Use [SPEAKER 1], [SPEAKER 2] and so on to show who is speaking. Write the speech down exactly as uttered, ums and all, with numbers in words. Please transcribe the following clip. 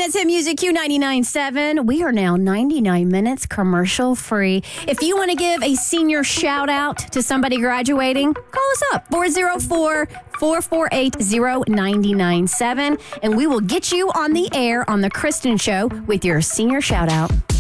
[SPEAKER 1] minutes hit music, Q ninety-nine point seven. We are now ninety-nine minutes commercial free. If you want to give a senior shout out to somebody graduating, call us up, four oh four, four four eight, oh nine nine seven, and we will get you on the air on The Kristen Show with your senior shout out.